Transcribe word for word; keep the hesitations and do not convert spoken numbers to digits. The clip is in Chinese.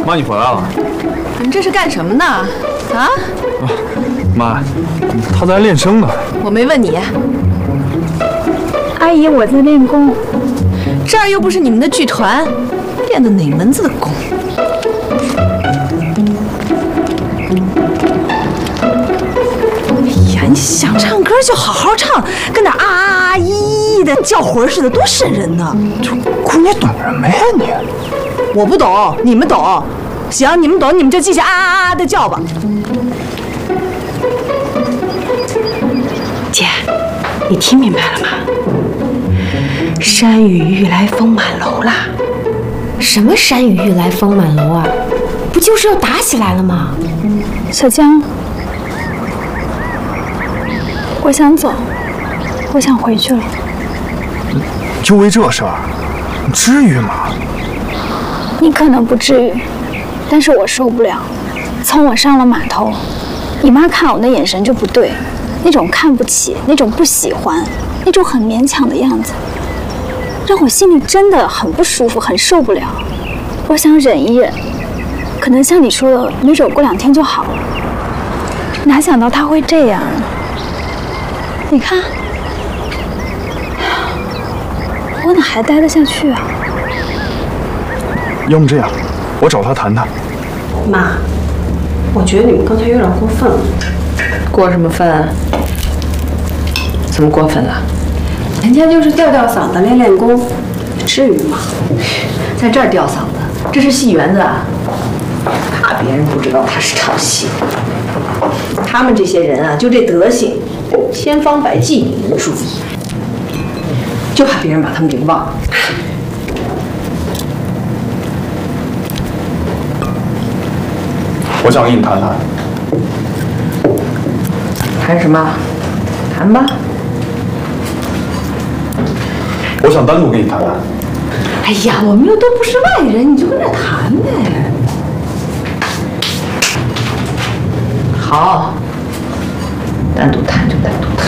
妈，你回来了。 你这是干什么呢？啊？ 啊，妈，他在练声呢。 我没问你。 阿姨，我在练功。 这儿又不是你们的剧团，练的哪门子的功？哎呀，你想唱歌就好好唱，跟那啊啊啊咦咦的叫魂似的，多瘆人呢！ 这姑，你懂什么呀你？ 我不懂，你们懂。行，你们懂，你们就继续啊啊啊的叫吧。 姐，你听明白了吗？山雨欲来风满楼啦！ 什么山雨欲来风满楼啊？不就是要打起来了吗？ 小江，我想走，我想回去了。 就为这事儿，你至于吗？ 你可能不至于，但是我受不了。从我上了码头，你妈看我那眼神就不对，那种看不起，那种不喜欢，那种很勉强的样子，让我心里真的很不舒服，很受不了。我想忍一忍，可能像你说的，没准过两天就好了。哪想到他会这样？你看，我哪还待得下去啊？ 要么这样，我找他谈谈。 妈，我觉得你们刚才有点过分了。 过什么分？ 怎么过分了？人家就是吊吊嗓子练练功，至于吗？ 在这儿吊嗓子，这是戏园子啊！怕别人不知道他是唱戏。他们这些人啊，就这德行，千方百计引人注意，就怕别人把他们给忘了。 我想跟你谈谈。 谈什么？谈吧。 我想单独跟你谈谈。 哎呀，我们又都不是外人，你就跟那谈呗。好，单独谈就谈。